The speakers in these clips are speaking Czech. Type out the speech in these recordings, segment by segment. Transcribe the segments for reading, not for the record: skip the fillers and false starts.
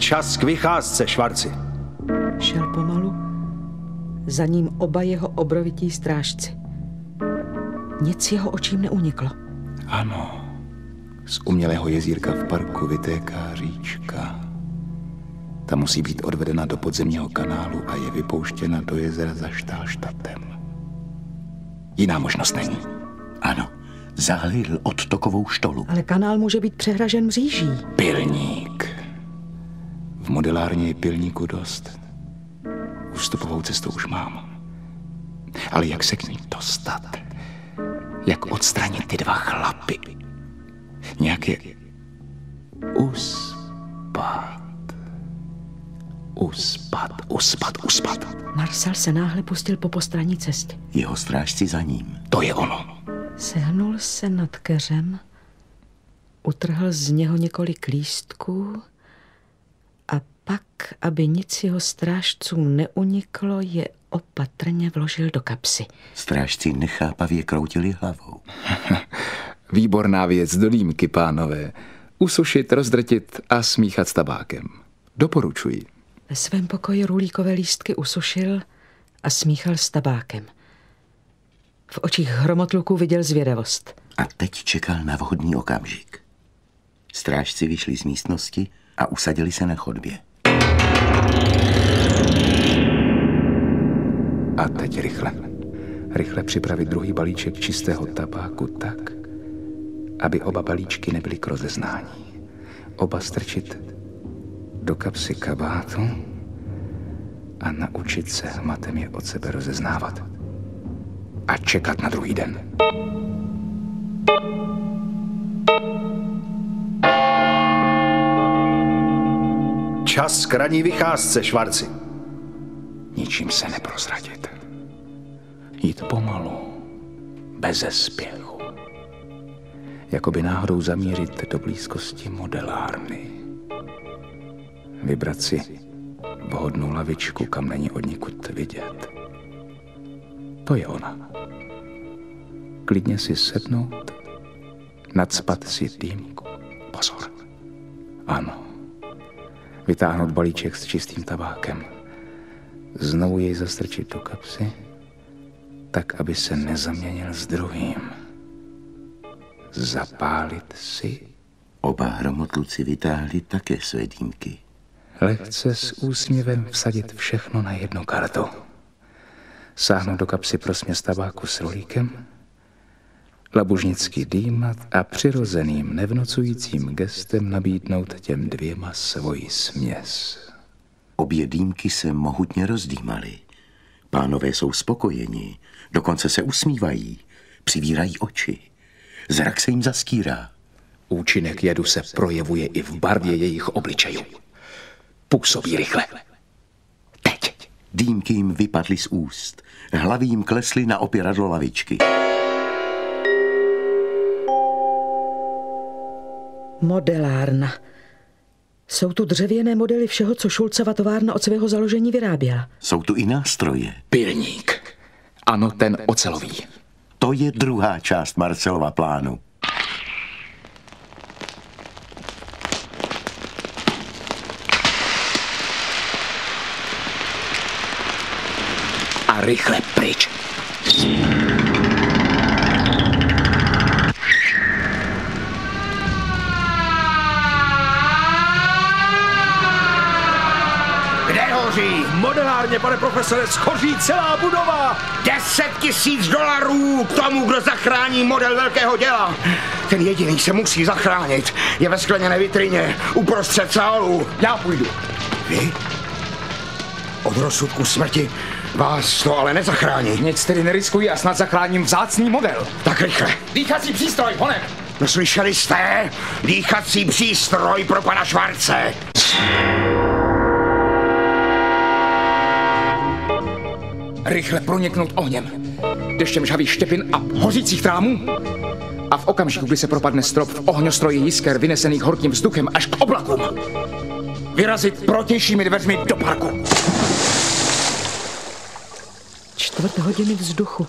Čas k vycházce, Švarci. Šel pomalu, za ním oba jeho obrovití strážci. Nic jeho očím neuniklo. Ano, z umělého jezírka v parku vytéká říčka. Ta musí být odvedena do podzemního kanálu a je vypouštěna do jezera za Štálštatem. Jiná možnost není. Ano, zahlídl odtokovou štolu. Ale kanál může být přehražen mříží. Pilník. V modelárně je pilníku dost. Ústupovou cestu už mám. Ale jak se k ní dostat? Jak odstranit ty dva chlapy? Nějak je uspat. Marcel se náhle pustil po postranní cestě. Jeho strážci za ním. To je ono. Sehnul se nad keřem, utrhl z něho několik lístků a pak, aby nic jeho strážcům neuniklo, je opatrně vložil do kapsy. Strážci nechápavě kroutili hlavou. Výborná věc do dýmky, pánové. Usušit, rozdrtit a smíchat s tabákem. Doporučuji. Ve svém pokoji rulíkové lístky usušil a smíchal s tabákem. V očích hromotluků viděl zvědavost. A teď čekal na vhodný okamžik. Strážci vyšli z místnosti a usadili se na chodbě. A teď rychle připravit druhý balíček čistého tabáku tak, aby oba balíčky nebyly k rozeznání. Oba strčit do kapsy kabátu a naučit se hmatem je od sebe rozeznávat. A čekat na druhý den. Čas k ranní vycházce, Švarci. Ničím se neprozradit. Jít pomalu, beze spěchu. Jakoby náhodou zamířit do blízkosti modelárny. Vybrat si vhodnou lavičku, kam není odnikud vidět. To je ona. Klidně si sednout, nacpat si dýmku. Pozor. Ano. Vytáhnout balíček s čistým tabákem. Znovu jej zastrčit do kapsy, tak, aby se nezaměnil s druhým. Zapálit si. Oba hromotluci vytáhli také své dýmky. Lehce s úsměvem vsadit všechno na jednu kartu. Sáhnout do kapsy pro směs tabáku s rolíkem, labužnicky dýmat a přirozeným, nevnocujícím gestem nabídnout těm dvěma svoji směs. Obě dýmky se mohutně rozdýmaly. Pánové jsou spokojeni, dokonce se usmívají, přivírají oči. Zrak se jim zastírá. Účinek jedu se projevuje i v barvě jejich obličejů. Působí rychle. Teď. Dýmky jim vypadly z úst. Hlavy jim klesly na opěradlo lavičky. Modelárna. Jsou tu dřevěné modely všeho, co Šulcova továrna od svého založení vyráběla. Jsou tu i nástroje. Pilník. Ano, ten ocelový. To je druhá část Marcelova plánu. A rychle pryč. Kde hoří? V modelárně, pane profesore, schoří celá budova. $10 000 k tomu, kdo zachrání model velkého děla. Ten jediný se musí zachránit. Je ve skleněné vitrině, uprostřed sálu. Já půjdu. Vy? Od rozsudku smrti vás to ale nezachrání. Nic tedy neriskuji a snad zachráním vzácný model. Tak rychle. Dýchací přístroj, honem. No slyšeli jste? Dýchací přístroj pro pana Švarce. Rychle proniknout ohněm. Deštěm žhavých štěpin a hořících trámů. A v okamžiku, kdy se propadne strop v ohňostroji jisker vynesených horkým vzduchem až k oblakům, vyrazit protějšími dveřmi do parku. 4 hodiny vzduchu.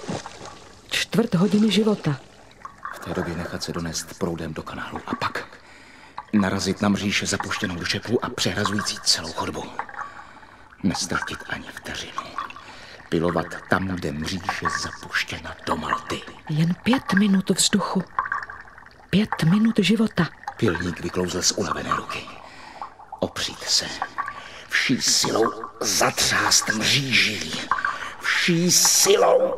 4 hodiny života. V té době nechat se donést proudem do kanálu a pak Narazit na mříž zapuštěnou do šepu a přehrazující celou chodbu. Nestratit ani vteřinu. Pilovat tam, kde mříž je zapuštěna do Malty. Jen 5 minut vzduchu. 5 minut života. Pilník vyklouzl z unavené ruky. Opřít se. Vší silou zatřást mříží. Vší silou.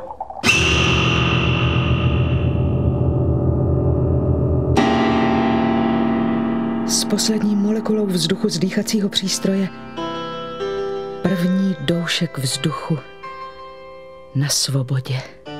S poslední molekulou vzduchu z dýchacího přístroje první doušek vzduchu na svobodě.